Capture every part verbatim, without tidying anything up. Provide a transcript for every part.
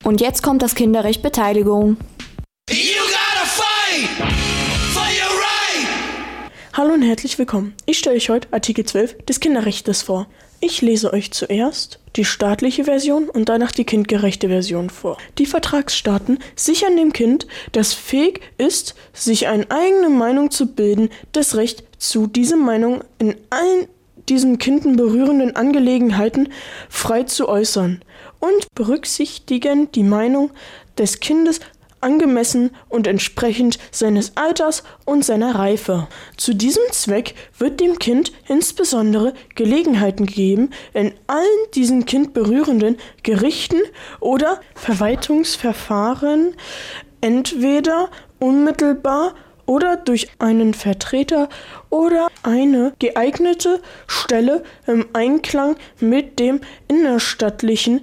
Und jetzt kommt das Kinderrecht Beteiligung. Hallo und herzlich willkommen. Ich stelle euch heute Artikel zwölf des Kinderrechts vor. Ich lese euch zuerst die staatliche Version und danach die kindgerechte Version vor. Die Vertragsstaaten sichern dem Kind, das fähig ist, sich eine eigene Meinung zu bilden, das Recht zu, diese Meinung in allen diesen Kinder berührenden Angelegenheiten frei zu äußern und berücksichtigen die Meinung des Kindes angemessen und entsprechend seines Alters und seiner Reife. Zu diesem Zweck wird dem Kind insbesondere Gelegenheiten gegeben, in allen diesen Kind berührenden Gerichten oder Verwaltungsverfahren entweder unmittelbar oder durch einen Vertreter oder eine geeignete Stelle im Einklang mit dem innerstaatlichen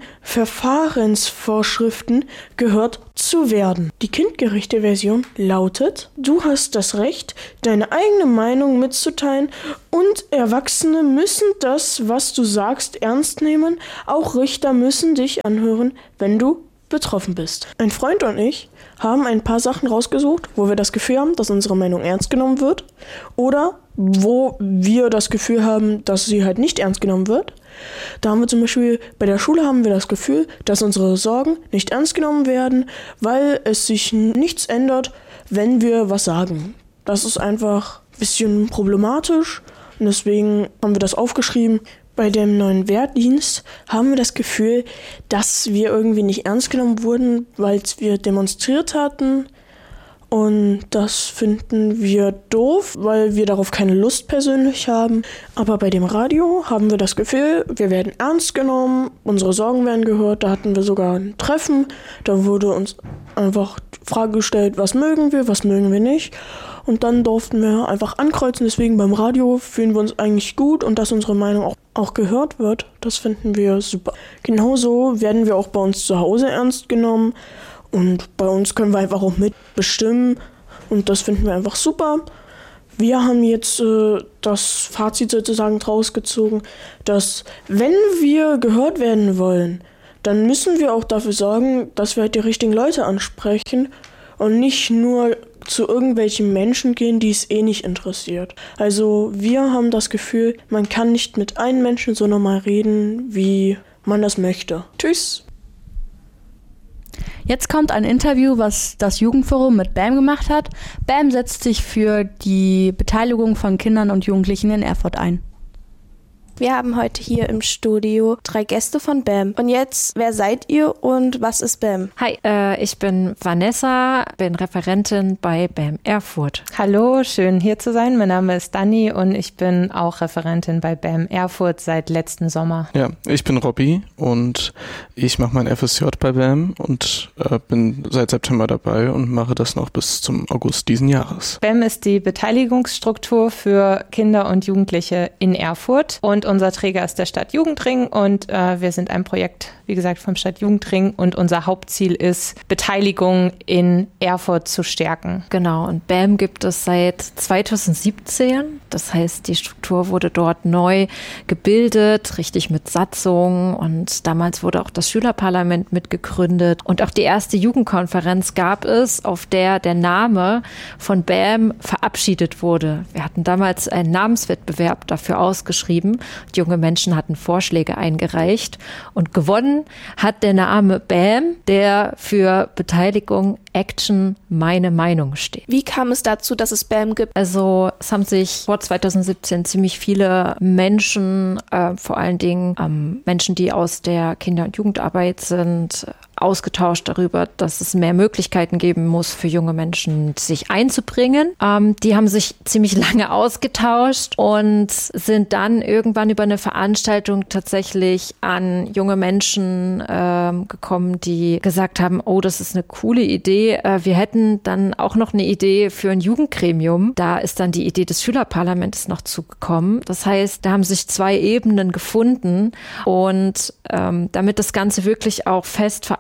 Verfahrensvorschriften gehört zu werden. Die kindgerechte Version lautet: Du hast das Recht, deine eigene Meinung mitzuteilen und Erwachsene müssen das, was du sagst, ernst nehmen. Auch Richter müssen dich anhören, wenn du betroffen bist. Ein Freund und ich haben ein paar Sachen rausgesucht, wo wir das Gefühl haben, dass unsere Meinung ernst genommen wird oder wo wir das Gefühl haben, dass sie halt nicht ernst genommen wird. Da haben wir zum Beispiel, bei der Schule haben wir das Gefühl, dass unsere Sorgen nicht ernst genommen werden, weil es sich nichts ändert, wenn wir was sagen. Das ist einfach ein bisschen problematisch und deswegen haben wir das aufgeschrieben. Bei dem neuen Wehrdienst haben wir das Gefühl, dass wir irgendwie nicht ernst genommen wurden, weil wir demonstriert hatten. Und das finden wir doof, weil wir darauf keine Lust persönlich haben. Aber bei dem Radio haben wir das Gefühl, wir werden ernst genommen, unsere Sorgen werden gehört. Da hatten wir sogar ein Treffen, da wurde uns einfach die Frage gestellt, was mögen wir, was mögen wir nicht. Und dann durften wir einfach ankreuzen, deswegen beim Radio fühlen wir uns eigentlich gut und dass unsere Meinung auch, auch gehört wird, das finden wir super. Genauso werden wir auch bei uns zu Hause ernst genommen und bei uns können wir einfach auch mitbestimmen und das finden wir einfach super. Wir haben jetzt äh, das Fazit sozusagen draus gezogen, dass wenn wir gehört werden wollen, dann müssen wir auch dafür sorgen, dass wir halt die richtigen Leute ansprechen und nicht nur zu irgendwelchen Menschen gehen, die es eh nicht interessiert. Also wir haben das Gefühl, man kann nicht mit einem Menschen so normal reden, wie man das möchte. Tschüss! Jetzt kommt ein Interview, was das Jugendforum mit B A M gemacht hat. B A M setzt sich für die Beteiligung von Kindern und Jugendlichen in Erfurt ein. Wir haben heute hier im Studio drei Gäste von B A M. Und jetzt, wer seid ihr und was ist B A M? Hi, äh, ich bin Vanessa, bin Referentin bei B A M Erfurt. Hallo, schön hier zu sein. Mein Name ist Dani und ich bin auch Referentin bei B A M Erfurt seit letzten Sommer. Ja, ich bin Robby und ich mache mein F S J bei B A M und äh, bin seit September dabei und mache das noch bis zum August diesen Jahres. B A M ist die Beteiligungsstruktur für Kinder und Jugendliche in Erfurt und unser Träger ist der Stadtjugendring und äh, wir sind ein Projekt, wie gesagt, vom Stadtjugendring und unser Hauptziel ist, Beteiligung in Erfurt zu stärken. Genau, und B A M gibt es seit zweitausendsiebzehn. Das heißt, die Struktur wurde dort neu gebildet, richtig mit Satzung und damals wurde auch das Schülerparlament mitgegründet und auch die erste Jugendkonferenz gab es, auf der der Name von B A M verabschiedet wurde. Wir hatten damals einen Namenswettbewerb dafür ausgeschrieben. Junge Menschen hatten Vorschläge eingereicht und gewonnen hat der Name B A M, der für Beteiligung, Action, meine Meinung steht. Wie kam es dazu, dass es B A M gibt? Also es haben sich vor zweitausendsiebzehn ziemlich viele Menschen, äh, vor allen Dingen ähm, Menschen, die aus der Kinder- und Jugendarbeit sind, ausgetauscht darüber, dass es mehr Möglichkeiten geben muss für junge Menschen, sich einzubringen. Ähm, die haben sich ziemlich lange ausgetauscht und sind dann irgendwann über eine Veranstaltung tatsächlich an junge Menschen ähm, gekommen, die gesagt haben, oh, das ist eine coole Idee. Äh, wir hätten dann auch noch eine Idee für ein Jugendgremium. Da ist dann die Idee des Schülerparlaments noch zugekommen. Das heißt, da haben sich zwei Ebenen gefunden und ähm, damit das Ganze wirklich auch fest verankert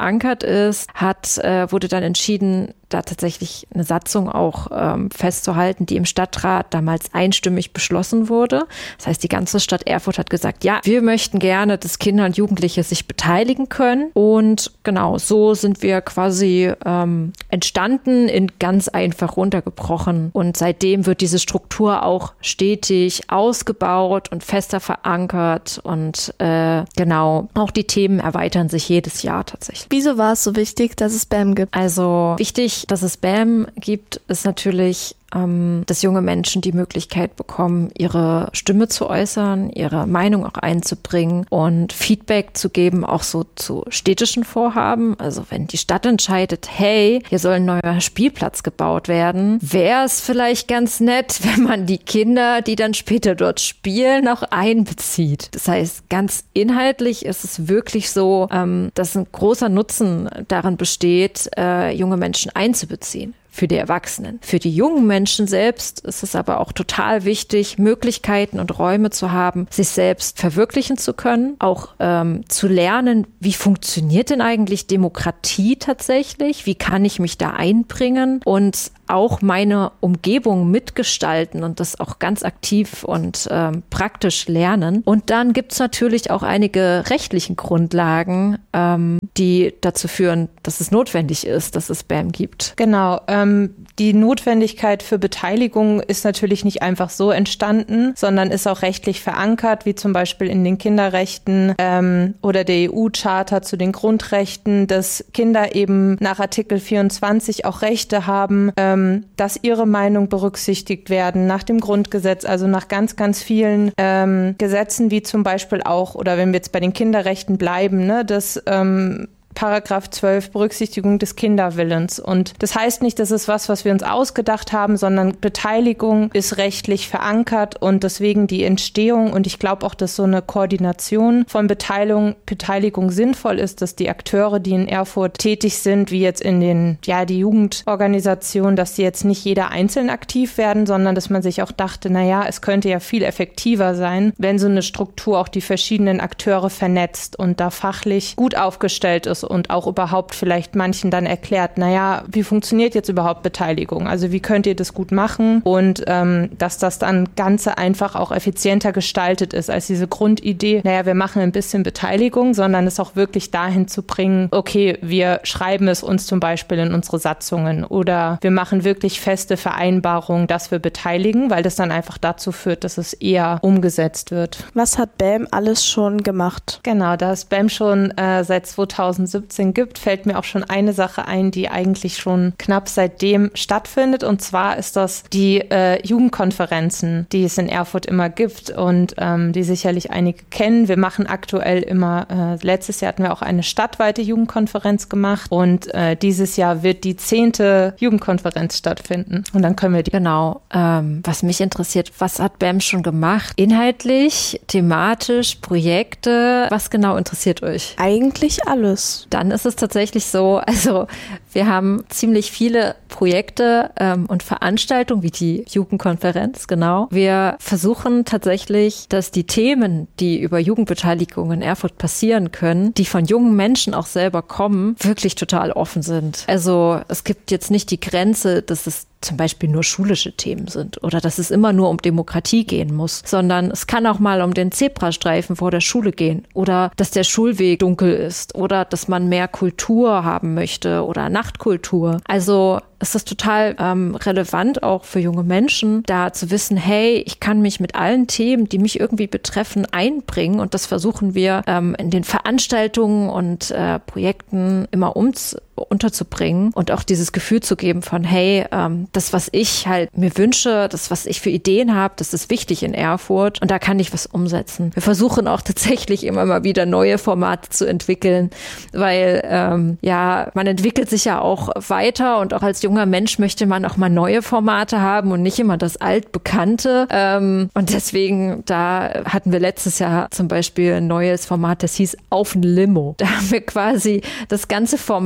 verankert ist, hat, äh, wurde dann entschieden, da tatsächlich eine Satzung auch ähm, festzuhalten, die im Stadtrat damals einstimmig beschlossen wurde. Das heißt, die ganze Stadt Erfurt hat gesagt, ja, wir möchten gerne, dass Kinder und Jugendliche sich beteiligen können. Und genau, so sind wir quasi ähm, entstanden, in ganz einfach runtergebrochen. Und seitdem wird diese Struktur auch stetig ausgebaut und fester verankert. Und äh, genau, auch die Themen erweitern sich jedes Jahr tatsächlich. Wieso war es so wichtig, dass es B A M gibt? Also wichtig, dass es B A M gibt, ist natürlich, ähm, dass junge Menschen die Möglichkeit bekommen, ihre Stimme zu äußern, ihre Meinung auch einzubringen und Feedback zu geben, auch so zu städtischen Vorhaben. Also wenn die Stadt entscheidet, hey, hier soll ein neuer Spielplatz gebaut werden, wäre es vielleicht ganz nett, wenn man die Kinder, die dann später dort spielen, auch einbezieht. Das heißt, ganz inhaltlich ist es wirklich so, ähm, dass ein großer Nutzen darin besteht, äh, junge Menschen einzubeziehen. Für die Erwachsenen. Für die jungen Menschen selbst ist es aber auch total wichtig, Möglichkeiten und Räume zu haben, sich selbst verwirklichen zu können, auch ähm, zu lernen, wie funktioniert denn eigentlich Demokratie tatsächlich, wie kann ich mich da einbringen und auch meine Umgebung mitgestalten und das auch ganz aktiv und ähm, praktisch lernen. Und dann gibt es natürlich auch einige rechtlichen Grundlagen, ähm, die dazu führen, dass es notwendig ist, dass es B A M gibt. Genau. Ähm, die Notwendigkeit für Beteiligung ist natürlich nicht einfach so entstanden, sondern ist auch rechtlich verankert, wie zum Beispiel in den Kinderrechten ähm, oder der E U-Charta zu den Grundrechten, dass Kinder eben nach Artikel vierundzwanzig auch Rechte haben, ähm, dass ihre Meinung berücksichtigt werden nach dem Grundgesetz, also nach ganz, ganz vielen ähm, Gesetzen, wie zum Beispiel auch, oder wenn wir jetzt bei den Kinderrechten bleiben, ne, dass ähm, Paragraph zwölf, Berücksichtigung des Kinderwillens. Und das heißt nicht, das ist was, was wir uns ausgedacht haben, sondern Beteiligung ist rechtlich verankert und deswegen die Entstehung und ich glaube auch, dass so eine Koordination von Beteiligung, Beteiligung sinnvoll ist, dass die Akteure, die in Erfurt tätig sind, wie jetzt in den, ja, die Jugendorganisation, dass die jetzt nicht jeder einzeln aktiv werden, sondern dass man sich auch dachte, naja, es könnte ja viel effektiver sein, wenn so eine Struktur auch die verschiedenen Akteure vernetzt und da fachlich gut aufgestellt ist und auch überhaupt vielleicht manchen dann erklärt, naja, wie funktioniert jetzt überhaupt Beteiligung? Also wie könnt ihr das gut machen? Und ähm, dass das dann Ganze einfach auch effizienter gestaltet ist als diese Grundidee, naja, wir machen ein bisschen Beteiligung, sondern es auch wirklich dahin zu bringen, okay, wir schreiben es uns zum Beispiel in unsere Satzungen oder wir machen wirklich feste Vereinbarungen, dass wir beteiligen, weil das dann einfach dazu führt, dass es eher umgesetzt wird. Was hat B A M alles schon gemacht? Genau, da es B A M schon äh, seit zweitausendsiebzehn gibt, fällt mir auch schon eine Sache ein, die eigentlich schon knapp seitdem stattfindet. Und zwar ist das die äh, Jugendkonferenzen, die es in Erfurt immer gibt und ähm, die sicherlich einige kennen. Wir machen aktuell immer, äh, letztes Jahr hatten wir auch eine stadtweite Jugendkonferenz gemacht und äh, dieses Jahr wird die zehnte Jugendkonferenz stattfinden. Und dann können wir die... Genau. Ähm, was mich interessiert, was hat B A M schon gemacht? Inhaltlich, thematisch, Projekte? Was genau interessiert euch? Eigentlich alles. Dann ist es tatsächlich so, also wir haben ziemlich viele Projekte ähm, und Veranstaltungen wie die Jugendkonferenz, genau. Wir versuchen tatsächlich, dass die Themen, die über Jugendbeteiligung in Erfurt passieren können, die von jungen Menschen auch selber kommen, wirklich total offen sind. Also es gibt jetzt nicht die Grenze, dass es zum Beispiel nur schulische Themen sind oder dass es immer nur um Demokratie gehen muss, sondern es kann auch mal um den Zebrastreifen vor der Schule gehen oder dass der Schulweg dunkel ist oder dass man mehr Kultur haben möchte oder Nachtkultur. Also es ist total ähm, relevant auch für junge Menschen, da zu wissen, hey, ich kann mich mit allen Themen, die mich irgendwie betreffen, einbringen und das versuchen wir ähm, in den Veranstaltungen und äh, Projekten immer umz unterzubringen und auch dieses Gefühl zu geben von, hey, ähm, das, was ich halt mir wünsche, das, was ich für Ideen habe, das ist wichtig in Erfurt und da kann ich was umsetzen. Wir versuchen auch tatsächlich immer mal wieder neue Formate zu entwickeln, weil ähm, ja, man entwickelt sich ja auch weiter und auch als junger Mensch möchte man auch mal neue Formate haben und nicht immer das Altbekannte. Ähm, und deswegen, da hatten wir letztes Jahr zum Beispiel ein neues Format, das hieß Auf ein Limo. Da haben wir quasi das ganze Format zum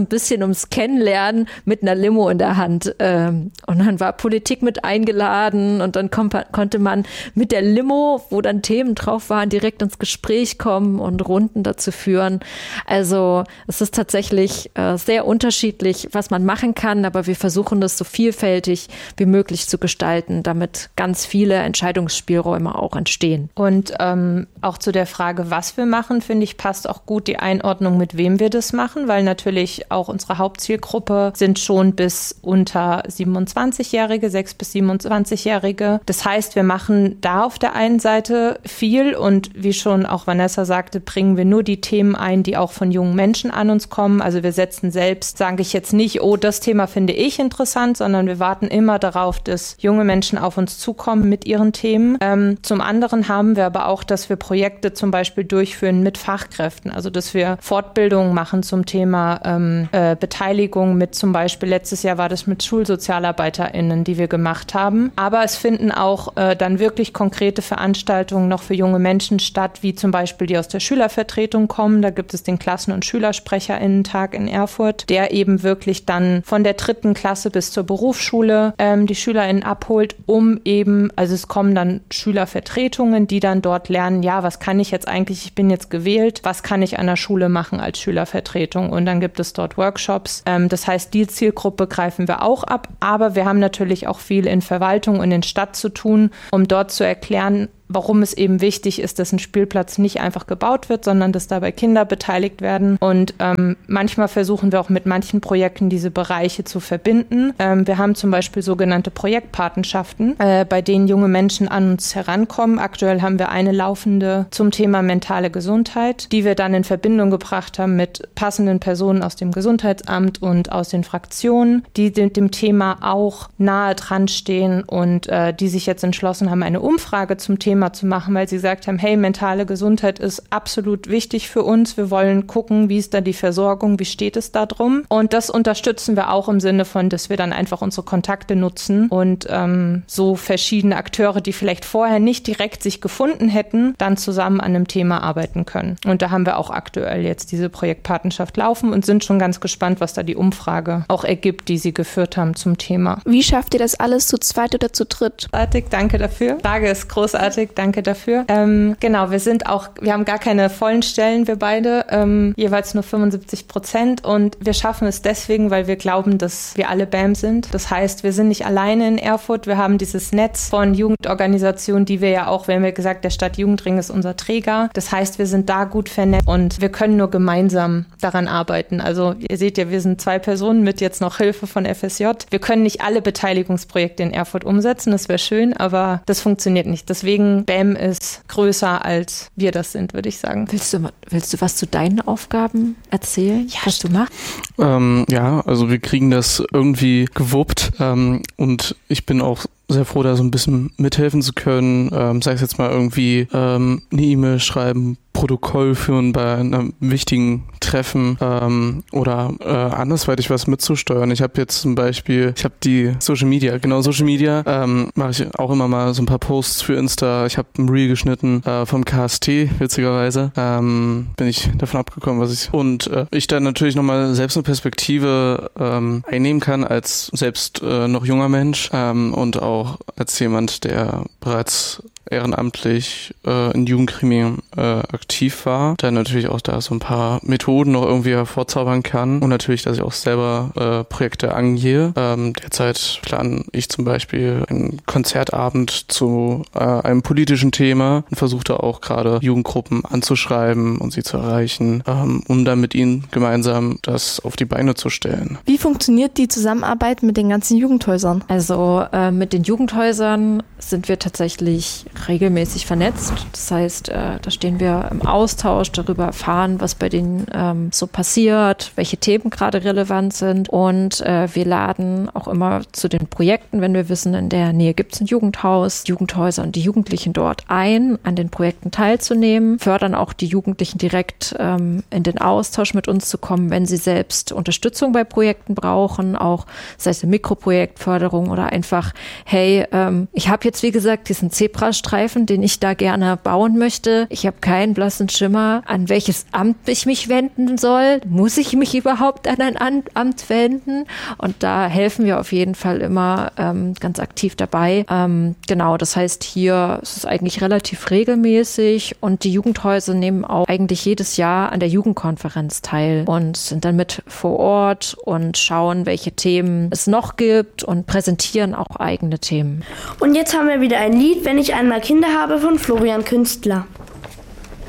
ein bisschen ums Kennenlernen mit einer Limo in der Hand. Ähm, und dann war Politik mit eingeladen und dann kom- konnte man mit der Limo, wo dann Themen drauf waren, direkt ins Gespräch kommen und Runden dazu führen. Also es ist tatsächlich äh, sehr unterschiedlich, was man machen kann, aber wir versuchen das so vielfältig wie möglich zu gestalten, damit ganz viele Entscheidungsspielräume auch entstehen. Und ähm, auch zu der Frage, was wir machen, finde ich, passt auch gut die Einordnung, mit wem wir das machen, weil natürlich auch unsere Hauptzielgruppe sind schon bis unter siebenundzwanzigjährige, sechs bis siebenundzwanzigjährige. Das heißt, wir machen da auf der einen Seite viel und wie schon auch Vanessa sagte, bringen wir nur die Themen ein, die auch von jungen Menschen an uns kommen. Also wir setzen selbst, sage ich jetzt nicht, oh, das Thema finde ich interessant, sondern wir warten immer darauf, dass junge Menschen auf uns zukommen mit ihren Themen. Ähm, zum anderen haben wir aber auch, dass wir Projekte zum Beispiel durchführen mit Fachkräften, also dass wir Fortbildungen machen zum Thema ähm, äh, Beteiligung mit zum Beispiel, letztes Jahr war das mit SchulsozialarbeiterInnen, die wir gemacht haben. Aber es finden auch äh, dann wirklich konkrete Veranstaltungen noch für junge Menschen statt, wie zum Beispiel die aus der Schülervertretung kommen. Da gibt es den Klassen- und SchülersprecherInnen-Tag in Erfurt, der eben wirklich dann von der dritten Klasse bis zur Berufsschule ähm, die SchülerInnen abholt, um eben, also es kommen dann Schülervertretungen, die dann dort lernen, ja, was kann ich jetzt eigentlich, ich bin jetzt gewählt, was kann ich an der Schule machen als Schülervertretung? Und dann gibt es dort Workshops. Ähm, das heißt, die Zielgruppe greifen wir auch ab, aber wir haben natürlich auch viel in Verwaltung und in Stadt zu tun, um dort zu erklären, warum es eben wichtig ist, dass ein Spielplatz nicht einfach gebaut wird, sondern dass dabei Kinder beteiligt werden. Und ähm, manchmal versuchen wir auch mit manchen Projekten diese Bereiche zu verbinden. Ähm, wir haben zum Beispiel sogenannte Projektpatenschaften, äh, bei denen junge Menschen an uns herankommen. Aktuell haben wir eine laufende zum Thema mentale Gesundheit, die wir dann in Verbindung gebracht haben mit passenden Personen aus dem Gesundheitsamt und aus den Fraktionen, die dem, dem Thema auch nahe dran stehen und äh, die sich jetzt entschlossen haben, eine Umfrage zum Thema zu machen, weil sie gesagt haben, hey, mentale Gesundheit ist absolut wichtig für uns. Wir wollen gucken, wie ist da die Versorgung, wie steht es da drum? Und das unterstützen wir auch im Sinne von, dass wir dann einfach unsere Kontakte nutzen und ähm, so verschiedene Akteure, die vielleicht vorher nicht direkt sich gefunden hätten, dann zusammen an einem Thema arbeiten können. Und da haben wir auch aktuell jetzt diese Projektpatenschaft laufen und sind schon ganz gespannt, was da die Umfrage auch ergibt, die sie geführt haben zum Thema. Wie schafft ihr das alles zu zweit oder zu dritt? Großartig, danke dafür. Die Frage ist großartig. Danke dafür. Ähm, genau, wir sind auch, wir haben gar keine vollen Stellen, wir beide, ähm, jeweils nur fünfundsiebzig Prozent und wir schaffen es deswegen, weil wir glauben, dass wir alle B A M sind. Das heißt, wir sind nicht alleine in Erfurt, wir haben dieses Netz von Jugendorganisationen, die wir ja auch, wir haben ja gesagt, der Stadtjugendring ist unser Träger. Das heißt, wir sind da gut vernetzt und wir können nur gemeinsam daran arbeiten. Also ihr seht ja, wir sind zwei Personen mit jetzt noch Hilfe von F S J. Wir können nicht alle Beteiligungsprojekte in Erfurt umsetzen, das wäre schön, aber das funktioniert nicht. Deswegen B A M ist größer, als wir das sind, würde ich sagen. Willst du, willst du was zu deinen Aufgaben erzählen, ja, was du machst? Ähm, ja, also wir kriegen das irgendwie gewuppt ähm, und ich bin auch sehr froh, da so ein bisschen mithelfen zu können, ähm, sei es jetzt mal irgendwie ähm, eine E-Mail schreiben, Protokoll führen bei einem wichtigen Treffen ähm, oder äh, andersweitig was mitzusteuern. Ich habe jetzt zum Beispiel, ich habe die Social Media, genau Social Media, ähm, mache ich auch immer mal so ein paar Posts für Insta. Ich habe ein Reel geschnitten äh, vom K S T, witzigerweise. Ähm, bin ich davon abgekommen, was ich... Und äh, ich dann natürlich nochmal selbst eine Perspektive ähm, einnehmen kann als selbst äh, noch junger Mensch ähm, und auch als jemand, der bereits ehrenamtlich äh, in Jugendgremien äh, aktiv war, der natürlich auch da so ein paar Methoden noch irgendwie hervorzaubern kann und natürlich, dass ich auch selber äh, Projekte angehe. Ähm, derzeit plane ich zum Beispiel einen Konzertabend zu äh, einem politischen Thema und versuche da auch gerade Jugendgruppen anzuschreiben und sie zu erreichen, ähm, um dann mit ihnen gemeinsam das auf die Beine zu stellen. Wie funktioniert die Zusammenarbeit mit den ganzen Jugendhäusern? Also äh, mit den Jugendhäusern sind wir tatsächlich regelmäßig vernetzt. Das heißt, äh, da stehen wir im Austausch, darüber erfahren, was bei denen ähm, so passiert, welche Themen gerade relevant sind. Und äh, wir laden auch immer zu den Projekten, wenn wir wissen, in der Nähe gibt es ein Jugendhaus, Jugendhäuser und die Jugendlichen dort ein, an den Projekten teilzunehmen, fördern auch die Jugendlichen direkt ähm, in den Austausch mit uns zu kommen, wenn sie selbst Unterstützung bei Projekten brauchen, auch sei es eine Mikroprojektförderung oder einfach, hey, ähm, ich habe habe jetzt, wie gesagt, diesen Zebrastreifen, den ich da gerne bauen möchte. Ich habe keinen blassen Schimmer, an welches Amt ich mich wenden soll. Muss ich mich überhaupt an ein Amt wenden? Und da helfen wir auf jeden Fall immer ähm, ganz aktiv dabei. Ähm, genau, das heißt, hier ist es eigentlich relativ regelmäßig und die Jugendhäuser nehmen auch eigentlich jedes Jahr an der Jugendkonferenz teil und sind dann mit vor Ort und schauen, welche Themen es noch gibt und präsentieren auch eigene Themen. Und jetzt haben wir wieder ein Lied, Wenn ich einmal Kinder habe, von Florian Künstler.